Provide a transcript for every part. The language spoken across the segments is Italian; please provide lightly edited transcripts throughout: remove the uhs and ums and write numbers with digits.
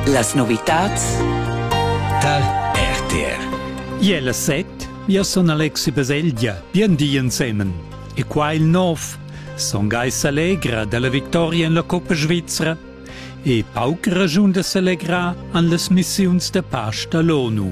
Las novitats tal RTR. Iela 7, io sono Alexi Baseglia, bien di insieme. E qua il 9, son gais allegra della vittoria in la Coppa Svizzera e pauca ragione da s'allegra an las missiuns de pace dall'ONU.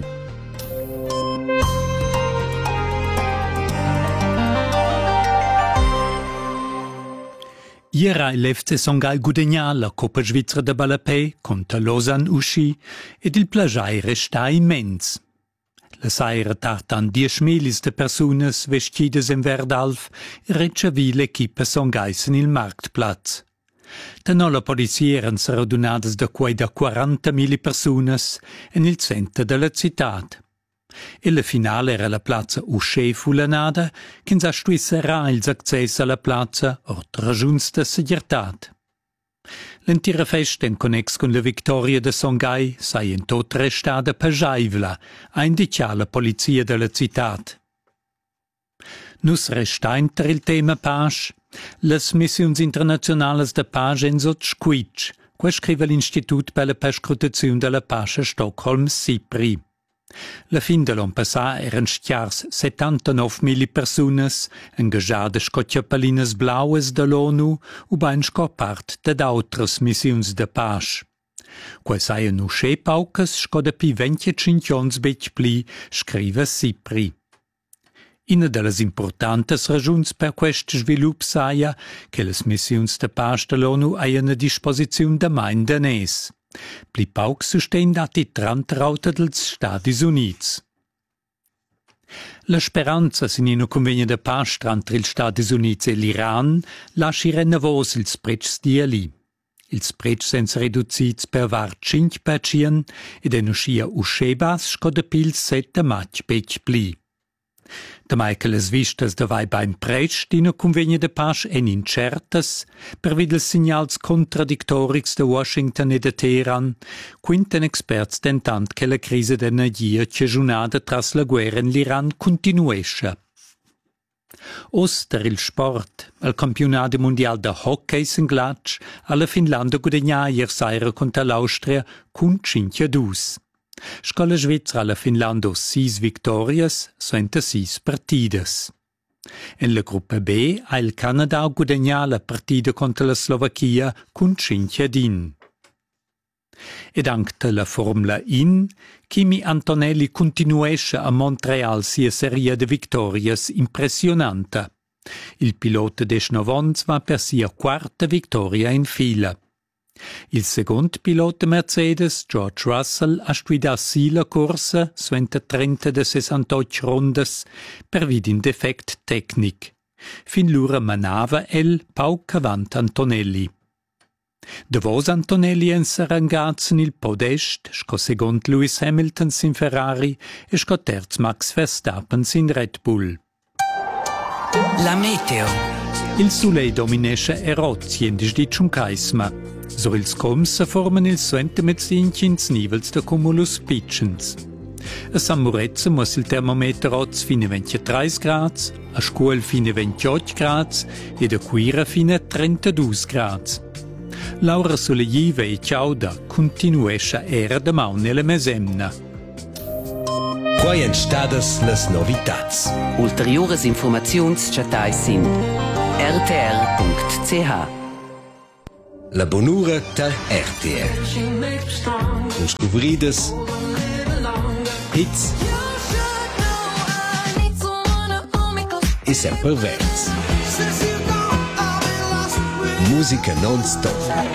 Iera l'FC Songhai guadagna la Coppa Svizzera de Balapè contra Lausanne uscì ed il plagiai resta immens. La saira tartan 10.000 de personas vestidas in verdalf recevi l'equipa Songhais in il Marktplatz. Tenò la polizia erano radunadas da quei da 40.000 personas in il centro della città. E la finale era la piazza Usce Fulanada, che s'astuisserà ils accessi alla piazza o ragiuns de segurtat. L'intera festa in connex con la vittoria de Songhai sei in tot restata pageivla, a indicar la polizia della città. Nus resta inter il tema pace, las missiuns internazionales de pace in sot squitsch, qua scrive l'Institut per la perscrutazione della pace a Stockholm SIPRI. La fin de l'an passà eran schiars 79.000 personas engaggiade sco ciappalinas blaues de l'ONU u bain sco part d'autras missiuns de pace. Quai saian usce paucas sco da pi 25 ans bec pli, scrive SIPRI. Ina de las importantes ragiuns per quest svilup saia che las missiuns de pace de l'ONU haian a disposiziun da main danès. Pli pauc sustain dati trantrauta dels Stati Units. La speranza sin in un convegno de pace tra ils Stati Units e l'Iran lasci renovos ils prets diali. Ils prets senza reducits per var 5% ed en uscia uscebas sco de pils 7 maig bec pli. Da mai che las vistas da vai beim prest in un convegno de pace en incertas, per vid els signals contradictorics de Washington e de Teheran, quinten experts tentant che la crisi d'energia cegiunada tras la guerra in l'Iran continuesce. Oster il sport, al campionato mondial de hockey in glatsch, alla Finlandia guadagna ier saira contra l'Austria cun 5-2. Sco la Svizzera alla Finlandia 6 victorias, 6 partidas. En la gruppa B ha il Canada guadagna la partida contra la Slovacchia cun 5-1. Ed anche la Formula In, Kimi Antonelli continuesce a Montreal sia serie de victorias impressionanta. Il pilota des Novons va per sia quarta vittoria in fila. Il second pilota Mercedes, George Russell, ha stuidat sì la corsa, suenta 30 de 68 rondas, per vid in defect tecnic. Fin l'ura manava el pauc avant Antonelli. Davos Antonelli en sarangats in il podest, sco second Lewis Hamilton sin Ferrari e sco terz Max Verstappen sin Red Bull. La meteo. Il soleil dominesce erozzi in disdicciun caisma. So ils coms formen il suente mezzinci ins nivels de cumulus pitchens. A San Murezza muss il termometer oz fine 23 grads, a Scuol fine 28 grads ed a Quira fine 32 grads. Laura Solegiva e Ciauda continuesce era da maun nella mesemna. Quai en stadas las novitats. Ulteriores informaziuns chatais in rtr.ch. La bonura tal RTR. Uns cuvridas, hits e sempre verds. Musica non-stop.